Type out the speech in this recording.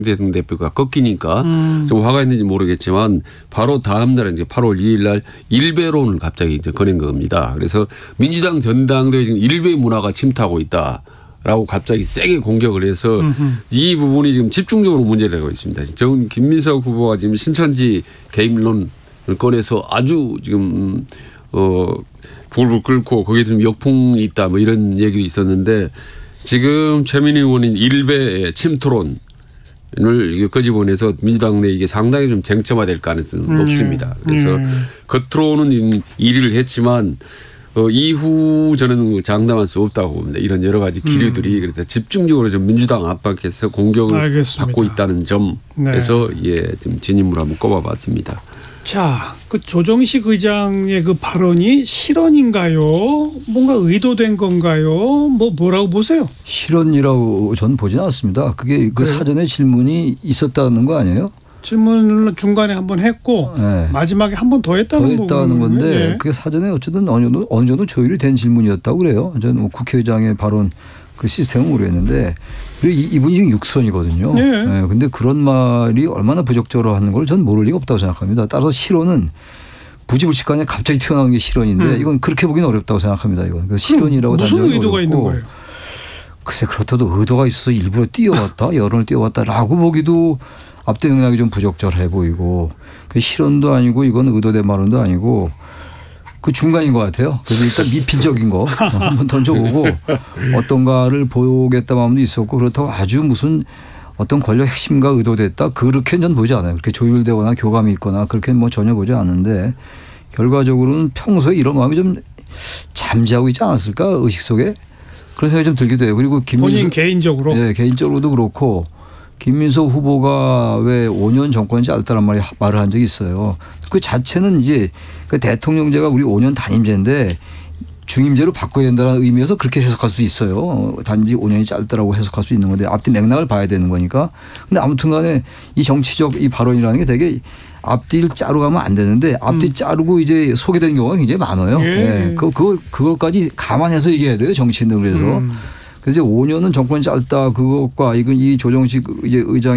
대표가 꺾이니까 좀 화가 있는지 모르겠지만 바로 다음 날 이제 8월 2일 날 일베론을 갑자기 이제 꺼낸 겁니다. 그래서 민주당 전당대회 지금 일베 문화가 침투하고 있다라고 갑자기 세게 공격을 해서 이 부분이 지금 집중적으로 문제되고 있습니다. 김민석 후보가 지금 신천지 개입론을 꺼내서 아주 지금 불을 끓고 거기에 좀 역풍이 있다 뭐 이런 얘기도 있었는데 지금 최민희 의원인 일베 침투론 을 끄집어내서 민주당 내 이게 상당히 좀 쟁점화될 가능성이 높습니다. 그래서 겉으로는 1위를 했지만 이후 저는 장담할 수 없다고 봅니다. 이런 여러 가지 기류들이 그래서 집중적으로 좀 민주당 압박해서 공격을 알겠습니다. 받고 있다는 점에서 예, 좀 진입을 한번 꼽아봤습니다. 자, 그 조정식 의장의 그 발언이 실언인가요? 뭔가 의도된 건가요? 뭐라고 보세요? 실언이라고 저는 보지는 않습니다. 그게 그 사전에 질문이 있었다는 거 아니에요? 질문을 중간에 한번 했고 네. 마지막에 한 번 더 했다는 건데 네. 그게 사전에 어쨌든 어느 정도 조율이 된 질문이었다고 그래요. 저는 국회의장의 발언 그 시스템은 모르겠는데 그리고 이분이 지금 육선이거든요. 그런데 네. 그런 말이 얼마나 부적절로 하는 걸 전 모를 리가 없다고 생각합니다. 따라서 실언은 부지불식간에 갑자기 튀어나오는 게 실언인데 이건 그렇게 보기는 어렵다고 생각합니다. 이건 그 실언이라고 단정하기 무슨 의도가 어렵고. 있는 거예요? 글쎄 그렇다도 의도가 있어서 일부러 띄워왔다 여론을 띄워왔다라고 보기도 앞뒤 맥락이 좀 부적절해 보이고 그 실언도 아니고 이건 의도된 발언도 아니고 그 중간인 것 같아요. 그래서 일단 미필적인 거 한번 던져보고 어떤가를 보겠다 마음도 있었고 그렇다고 아주 무슨 어떤 권력 핵심과 의도됐다 그렇게는 전 보지 않아요. 그렇게 조율되거나 교감이 있거나 그렇게는 뭐 전혀 보지 않는데 결과적으로는 평소에 이런 마음이 좀 잠재하고 있지 않았을까 의식 속에 그런 생각이 좀 들기도 해요. 그리고 본인 개인적으로? 네, 개인적으로도 그렇고 김민석 후보가 왜 5년 정권이 짧다는 말을 한 적이 있어요. 그 자체는 이제 그 대통령제가 우리 5년 단임제인데 중임제로 바꿔야 된다는 의미에서 그렇게 해석할 수 있어요. 단지 5년이 짧다라고 해석할 수 있는 건데 앞뒤 맥락을 봐야 되는 거니까. 근데 아무튼 간에 이 정치적 이 발언이라는 게 되게 앞뒤를 자르고 가면 안 되는데 앞뒤 자르고 이제 소개되는 경우가 굉장히 많아요. 네. 그걸까지 감안해서 얘기해야 돼요. 정치인들 그래서. 그래서 5년은 정권이 짧다 그것과 이건 이 조정식 이제 의장의